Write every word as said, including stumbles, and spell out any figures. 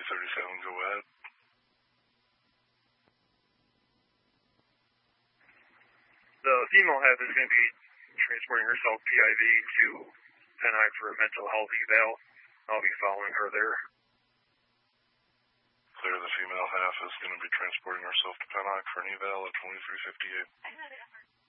thirty-seven, go ahead. The female H E V is going to be transporting herself P I V to Pennock for a mental health eval. I'll be following her there. Clear, the female half is going to be transporting herself to Pennock for an eval at twenty-three fifty-eight.